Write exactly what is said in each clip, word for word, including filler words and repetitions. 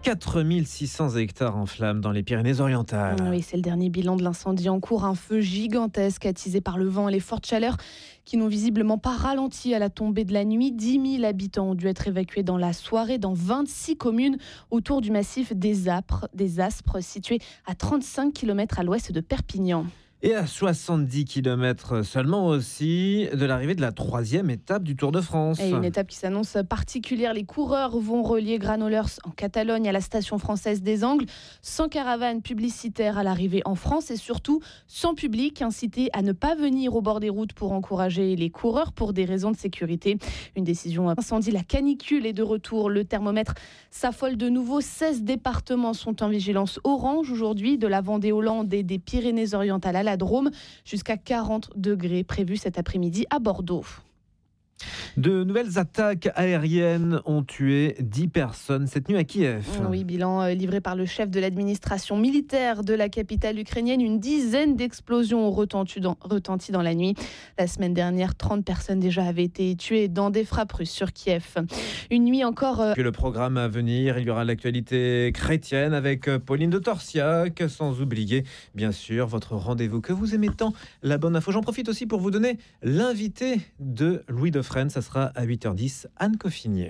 quatre mille six cents hectares en flammes dans les Pyrénées-Orientales. Oui, c'est le dernier bilan de l'incendie en cours. Un feu gigantesque attisé par le vent et les fortes chaleurs qui n'ont visiblement pas ralenti à la tombée de la nuit. dix mille habitants ont dû être évacués dans la soirée dans vingt-six communes autour du massif des Aspres, des Aspres situé à trente-cinq kilomètres à l'ouest de Perpignan. Et à soixante-dix kilomètres seulement aussi de l'arrivée de la troisième étape du Tour de France. Et une étape qui s'annonce particulière. Les coureurs vont relier Granollers en Catalogne à la station française des Angles, sans caravane publicitaire à l'arrivée en France et surtout sans public incité à ne pas venir au bord des routes pour encourager les coureurs pour des raisons de sécurité. Une décision incendie, la canicule est de retour. Le thermomètre s'affole de nouveau. seize départements sont en vigilance orange aujourd'hui, de la Vendée-Hollande et des Pyrénées-Orientales à la Drôme, jusqu'à quarante degrés prévus cet après-midi à Bordeaux. De nouvelles attaques aériennes ont tué dix personnes cette nuit à Kiev. Oui, bilan livré par le chef de l'administration militaire de la capitale ukrainienne. Une dizaine d'explosions ont retenti dans, retenti dans la nuit. La semaine dernière, trente personnes déjà avaient été tuées dans des frappes russes sur Kiev. Une nuit encore... Puis le programme à venir, il y aura l'actualité chrétienne avec Pauline de Torsiac, sans oublier, bien sûr, votre rendez-vous que vous aimez tant, la bonne info. J'en profite aussi pour vous donner l'invité de Louis Dauphren. Ça sera à huit heures dix, Anne Coffinier.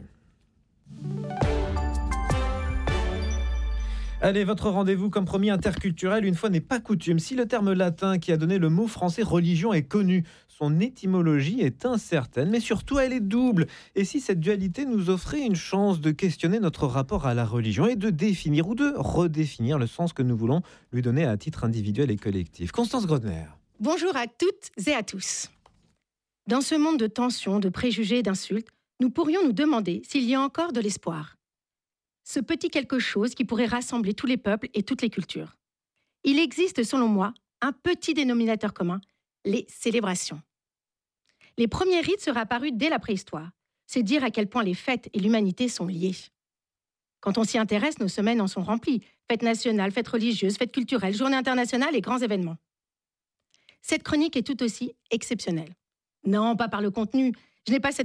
Allez, votre rendez-vous, comme promis, interculturel, une fois n'est pas coutume. Si le terme latin qui a donné le mot français religion est connu, son étymologie est incertaine, mais surtout elle est double. Et si cette dualité nous offrait une chance de questionner notre rapport à la religion et de définir ou de redéfinir le sens que nous voulons lui donner à titre individuel et collectif. Constance Grodner. Bonjour à toutes et à tous. Dans ce monde de tensions, de préjugés et d'insultes, nous pourrions nous demander s'il y a encore de l'espoir. Ce petit quelque chose qui pourrait rassembler tous les peuples et toutes les cultures. Il existe, selon moi, un petit dénominateur commun, les célébrations. Les premiers rites seraient apparus dès la préhistoire. C'est dire à quel point les fêtes et l'humanité sont liées. Quand on s'y intéresse, nos semaines en sont remplies. Fêtes nationales, fêtes religieuses, fêtes culturelles, journées internationales et grands événements. Cette chronique est tout aussi exceptionnelle. Non, pas par le contenu. Je n'ai pas cette